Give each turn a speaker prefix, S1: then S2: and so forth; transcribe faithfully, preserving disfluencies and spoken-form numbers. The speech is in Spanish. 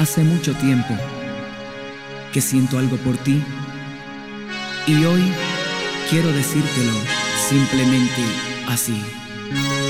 S1: Hace mucho tiempo que siento algo por ti y hoy quiero decírtelo simplemente así.